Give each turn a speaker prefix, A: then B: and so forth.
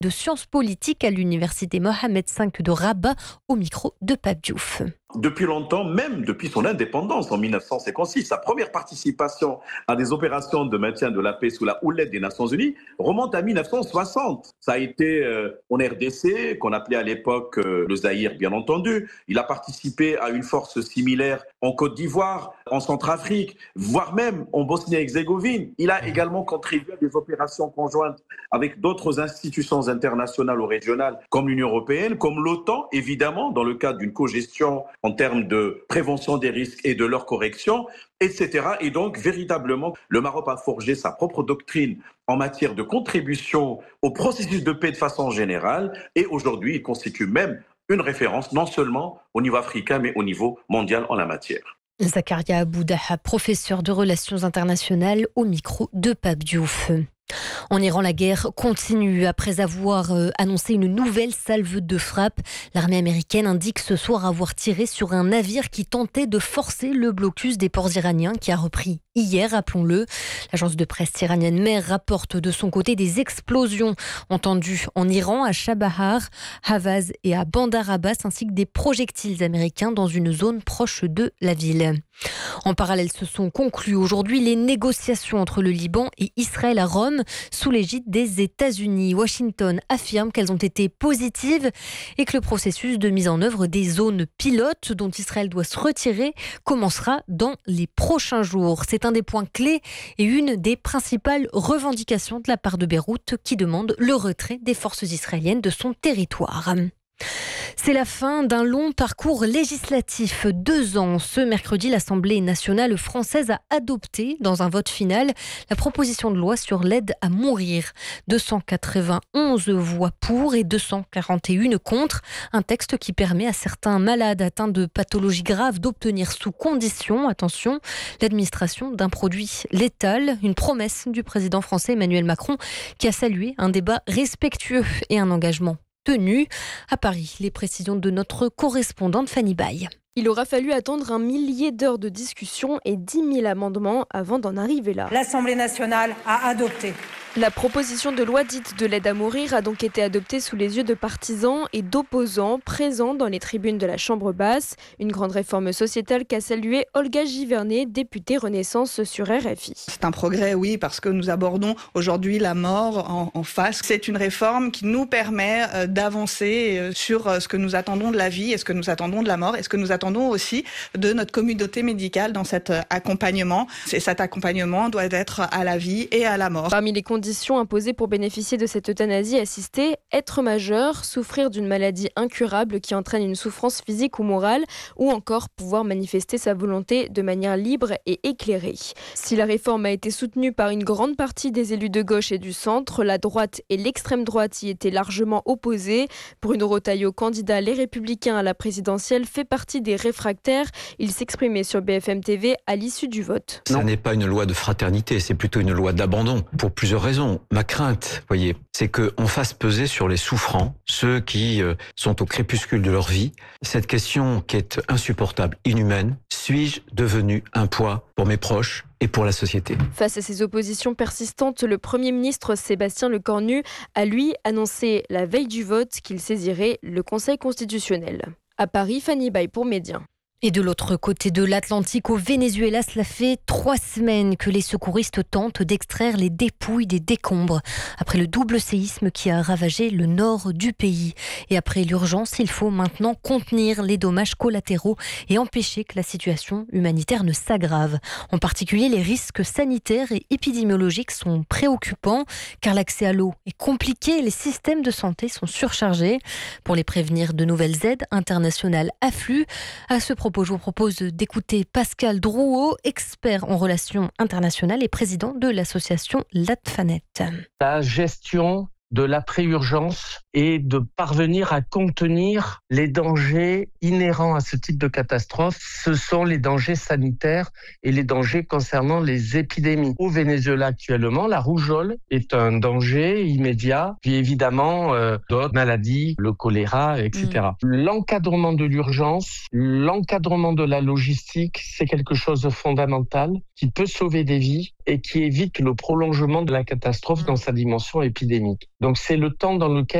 A: de sciences politiques à l'université Mohamed V de Rabat, au micro de Pape Diouf.
B: Depuis longtemps, même depuis son indépendance en 1956, sa première participation à des opérations de maintien de la paix sous la houlette des Nations Unies remonte à 1960. Ça a été en RDC, qu'on appelait à l'époque le Zaïre, bien entendu. Il a participé à une force similaire en Côte d'Ivoire, en Centrafrique, voire même en Bosnie-Herzégovine. Il a également contribué à des opérations conjointes avec d'autres institutions internationales ou régionales, comme l'Union européenne, comme l'OTAN, évidemment, dans le cadre d'une cogestion en termes de prévention des risques et de leur correction, etc. Et donc, véritablement, le Maroc a forgé sa propre doctrine en matière de contribution au processus de paix de façon générale. Et aujourd'hui, il constitue même une référence, non seulement au niveau africain, mais au niveau mondial en la matière.
A: Zakaria Aboudaha, professeur de relations internationales, au micro de Pape Diouf. En Iran, la guerre continue. Après avoir annoncé une nouvelle salve de frappe, l'armée américaine indique ce soir avoir tiré sur un navire qui tentait de forcer le blocus des ports iraniens, qui a repris hier, rappelons-le. L'agence de presse iranienne MER rapporte de son côté des explosions entendues en Iran, à Chabahar, Havaz et à Bandar Abbas, ainsi que des projectiles américains dans une zone proche de la ville. En parallèle, se sont conclues aujourd'hui les négociations entre le Liban et Israël à Rome, sous l'égide des États-Unis. Washington affirme qu'elles ont été positives et que le processus de mise en œuvre des zones pilotes dont Israël doit se retirer commencera dans les prochains jours. C'est un des points clés et une des principales revendications de la part de Beyrouth, qui demande le retrait des forces israéliennes de son territoire. C'est la fin d'un long parcours législatif. 2 ans. Ce mercredi, l'Assemblée nationale française a adopté, dans un vote final, la proposition de loi sur l'aide à mourir. 291 voix pour et 241 contre. Un texte qui permet à certains malades atteints de pathologies graves d'obtenir sous condition, attention, l'administration d'un produit létal. Une promesse du président français Emmanuel Macron, qui a salué un débat respectueux et un engagement tenu. À Paris, les précisions de notre correspondante Fanny Baye.
C: Il aura fallu attendre 1 millier d'heures de discussion et 10 000 amendements avant d'en arriver là.
D: L'Assemblée nationale a adopté.
C: La proposition de loi dite de l'aide à mourir a donc été adoptée sous les yeux de partisans et d'opposants présents dans les tribunes de la Chambre basse. Une grande réforme sociétale qu'a saluée Olga Givernet, députée Renaissance sur RFI.
E: C'est un progrès, oui, parce que nous abordons aujourd'hui la mort en face. C'est une réforme qui nous permet d'avancer sur ce que nous attendons de la vie et ce que nous attendons de la mort et ce que nous attendons aussi de notre communauté médicale dans cet accompagnement. Et cet accompagnement doit être à la vie et à la mort.
C: Parmi les conditions imposées pour bénéficier de cette euthanasie assistée, être majeur, souffrir d'une maladie incurable qui entraîne une souffrance physique ou morale, ou encore pouvoir manifester sa volonté de manière libre et éclairée. Si la réforme a été soutenue par une grande partie des élus de gauche et du centre, la droite et l'extrême droite y étaient largement opposés. Bruno Retailleau, candidat Les Républicains à la présidentielle, fait partie des réfractaires. Il s'exprimait sur BFM TV à l'issue du vote.
F: Ça n'est pas une loi de fraternité, c'est plutôt une loi d'abandon, pour plusieurs raisons. Ma crainte, voyez, c'est qu'on fasse peser sur les souffrants, ceux qui sont au crépuscule de leur vie, cette question qui est insupportable, inhumaine. Suis-je devenu un poids pour mes proches et pour la société?
C: Face à ces oppositions persistantes, le Premier ministre Sébastien Lecornu a lui annoncé la veille du vote qu'il saisirait le Conseil constitutionnel. À Paris, Fanny Baye pour Média.
A: Et de l'autre côté de l'Atlantique, au Venezuela, cela fait 3 semaines que les secouristes tentent d'extraire les dépouilles des décombres. Après le double séisme qui a ravagé le nord du pays. Et après l'urgence, il faut maintenant contenir les dommages collatéraux et empêcher que la situation humanitaire ne s'aggrave. En particulier, les risques sanitaires et épidémiologiques sont préoccupants, car l'accès à l'eau est compliqué et les systèmes de santé sont surchargés. Pour les prévenir, de nouvelles aides internationales affluent. À ce propos, je vous propose d'écouter Pascal Drouot, expert en relations internationales et président de l'association LATFANET.
G: La gestion de l'après-urgence et de parvenir à contenir les dangers inhérents à ce type de catastrophe. Ce sont les dangers sanitaires et les dangers concernant les épidémies. Au Venezuela actuellement, la rougeole est un danger immédiat, puis évidemment d'autres maladies, le choléra, etc. L'encadrement de l'urgence, l'encadrement de la logistique, c'est quelque chose de fondamental qui peut sauver des vies et qui évite le prolongement de la catastrophe dans sa dimension épidémique. Donc c'est le temps dans lequel